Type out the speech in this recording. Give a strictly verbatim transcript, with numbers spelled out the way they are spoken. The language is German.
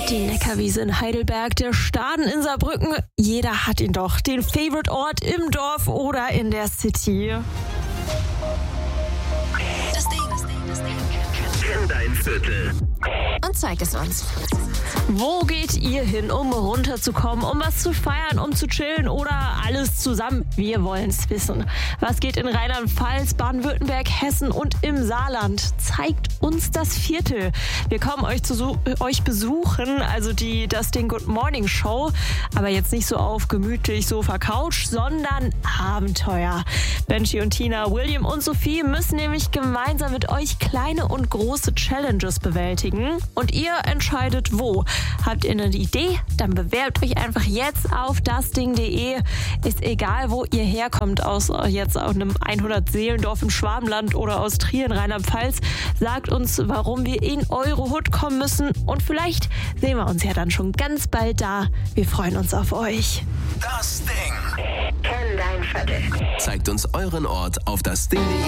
Die Neckarwiese in Heidelberg, der Staden in Saarbrücken, jeder hat ihn doch. Den Favorite-Ort im Dorf oder in der City. Das Ding, das Ding, das Ding. Kenn dein Viertel. Und zeig es uns. Wo geht ihr hin, um runterzukommen, um was zu feiern, um zu chillen oder alles zusammen? Wir wollen's wissen. Was geht in Rheinland-Pfalz, Baden-Württemberg, Hessen und im Saarland? Zeigt uns das Viertel. Wir kommen euch, zu, euch besuchen, also die Das Ding Good Morning Show. Aber jetzt nicht so auf gemütlich Sofa Couch, sondern Abenteuer. Benji und Tina, William und Sophie müssen nämlich gemeinsam mit euch kleine und große Challenges bewältigen. Und ihr entscheidet wo. Habt ihr eine Idee? Dann bewerbt euch einfach jetzt auf dasding punkt de. Ist egal, wo ihr herkommt, aus jetzt aus einem hundert-Seelendorf im Schwabenland oder aus Trier in Rheinland-Pfalz. Sagt uns, warum wir in eure Hut kommen müssen. Und vielleicht sehen wir uns ja dann schon ganz bald da. Wir freuen uns auf euch. Das Ding. Kenn dein Viertel. Zeigt uns euren Ort auf dasding punkt de.